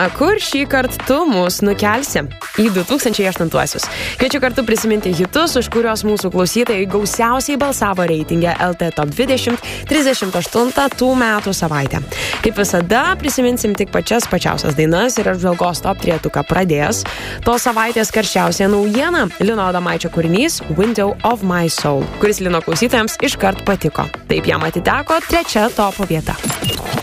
kur šį kartą tu mus nukelsi į 2008-uosius. Kviečiu kartu prisiminti hitus, už kurios mūsų klausytojai gausiausiai balsavo reitinge LT Top 20 38 tų metų savaitę. Kaip visada, prisiminsim tik pačiausias dainas ir apžvalgos top 3 pradės. Tos savaitės karščiausia naujiena – Lino Adomaičio kūrinys Window of My Soul, kuris Lino klausytojams iškart patiko. Taip jam atiteko 3 topo vieta.